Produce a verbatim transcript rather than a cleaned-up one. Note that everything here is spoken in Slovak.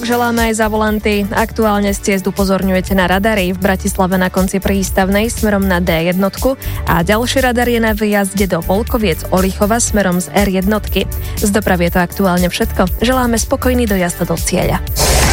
Želáme aj za volanty. Aktuálne z ciest upozorňujete na radary v Bratislave na konci prístavnej smerom na dé jedna a ďalší radar je na výjazde do Volkoviec Orichova smerom z er jedna. Z dopravy je to aktuálne všetko. Želáme spokojný dojazd do cieľa.